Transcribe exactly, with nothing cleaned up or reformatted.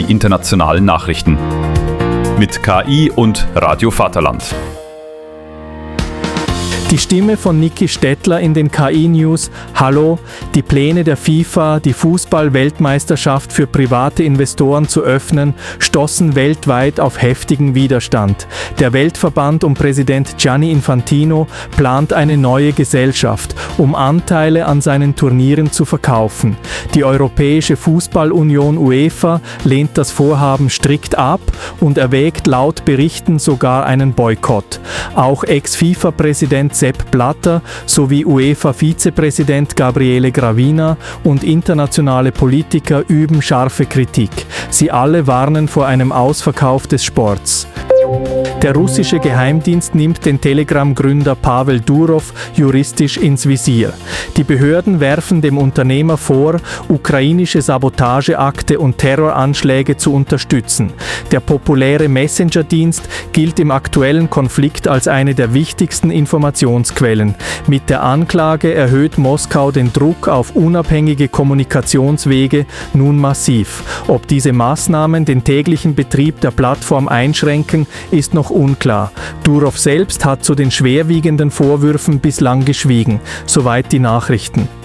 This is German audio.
internationalen Nachrichten. Mit K I und Radio Vaterland. Die Stimme von Niki Stettler in den K I-News. Hallo, die Pläne der FIFA, die Fußball-Weltmeisterschaft für private Investoren zu öffnen, stoßen weltweit auf heftigen Widerstand. Der Weltverband um Präsident Gianni Infantino plant eine neue Gesellschaft, um Anteile an seinen Turnieren zu verkaufen. Die Europäische Fußballunion UEFA lehnt das Vorhaben strikt ab und erwägt laut Berichten sogar einen Boykott. Auch Ex-FIFA-Präsident Sepp Blatter sowie UEFA-Vizepräsident Gabriele Gravina und internationale Politiker üben scharfe Kritik. Sie alle warnen vor einem Ausverkauf des Sports. Der russische Geheimdienst nimmt den Telegram-Gründer Pavel Durov juristisch ins Visier. Die Behörden werfen dem Unternehmer vor, ukrainische Sabotageakte und Terroranschläge zu unterstützen. Der populäre Messenger-Dienst gilt im aktuellen Konflikt als eine der wichtigsten Informationsquellen. Mit der Anklage erhöht Moskau den Druck auf unabhängige Kommunikationswege nun massiv. Ob diese Maßnahmen den täglichen Betrieb der Plattform einschränken, ist noch unklar. Durov selbst hat zu den schwerwiegenden Vorwürfen bislang geschwiegen. Soweit die Nachrichten.